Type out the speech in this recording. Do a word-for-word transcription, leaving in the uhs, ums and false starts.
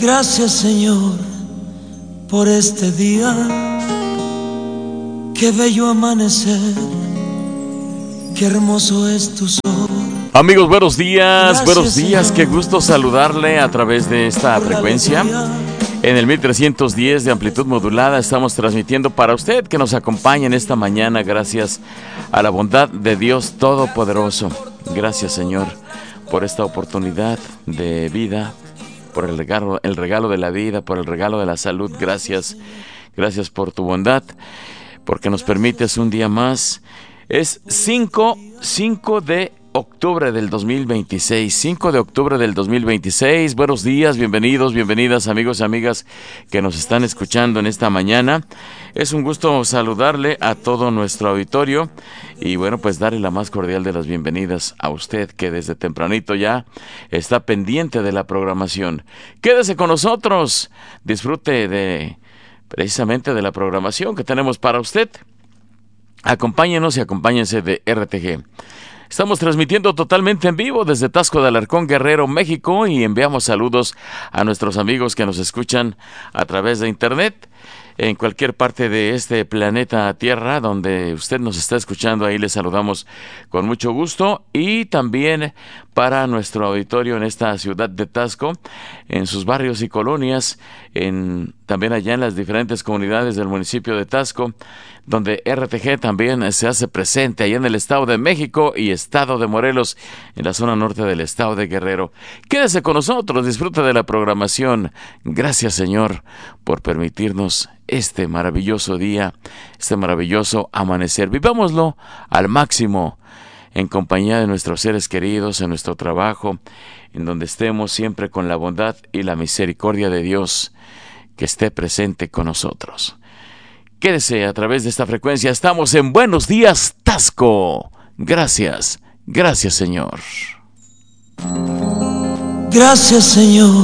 Gracias, Señor, por este día. Qué bello amanecer, qué hermoso es tu sol. Amigos, buenos días, Gracias, buenos días, Señor. Qué gusto saludarle a través de esta frecuencia. En el mil trescientos diez de amplitud modulada estamos transmitiendo para usted que nos acompaña en esta mañana, gracias a la bondad de Dios Todopoderoso. Gracias, Señor, por esta oportunidad de vida, por el regalo, el regalo de la vida, por el regalo de la salud. Gracias, gracias por tu bondad, porque nos permites un día más. Es cinco de octubre del dos mil veintiséis, cinco de octubre del dos mil veintiséis. Buenos días, bienvenidos, bienvenidas, amigos y amigas que nos están escuchando en esta mañana. Es un gusto saludarle a todo nuestro auditorio y bueno, pues darle la más cordial de las bienvenidas a usted que desde tempranito ya está pendiente de la programación. Quédese con nosotros, disfrute de precisamente de la programación que tenemos para usted. Acompáñenos y acompáñense de R T G. Estamos transmitiendo totalmente en vivo desde Taxco de Alarcón, Guerrero, México, y enviamos saludos a nuestros amigos que nos escuchan a través de internet en cualquier parte de este planeta Tierra donde usted nos está escuchando. Ahí les saludamos con mucho gusto, y también para nuestro auditorio en esta ciudad de Taxco, en sus barrios y colonias, en también allá en las diferentes comunidades del municipio de Taxco, donde R T G también se hace presente, allá en el Estado de México y Estado de Morelos, en la zona norte del Estado de Guerrero. Quédese con nosotros, disfruta de la programación. Gracias, Señor, por permitirnos este maravilloso día, este maravilloso amanecer. Vivámoslo al máximo, en compañía de nuestros seres queridos, en nuestro trabajo, en donde estemos, siempre con la bondad y la misericordia de Dios que esté presente con nosotros. Quédese a través de esta frecuencia. Estamos en Buenos Días, Taxco. Gracias, gracias, Señor. Gracias, Señor.